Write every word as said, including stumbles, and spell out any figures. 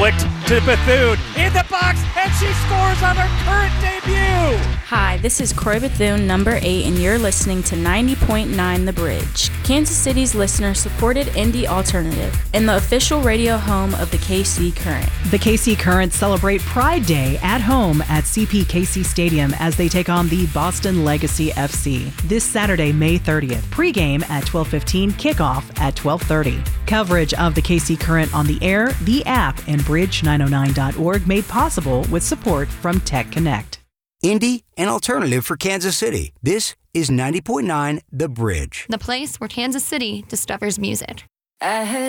Flicked to Bethune in the box, and she scores on her current debut. Hi, this is Croy Bethune, number eight, and you're listening to ninety point nine The Bridge, Kansas City's listener-supported indie alternative, and the official radio home of the K C Current. The K C Current celebrate Pride Day at home at C P K C Stadium as they take on the Boston Legacy F C this Saturday, May thirtieth. Pre-game at twelve fifteen, kickoff at twelve thirty. Coverage of the K C Current on the air, the app, and bridge nine oh nine dot org made possible with support from Tech Connect. Indie and alternative for Kansas City. This is ninety point nine The Bridge. The place where Kansas City discovers music. I heard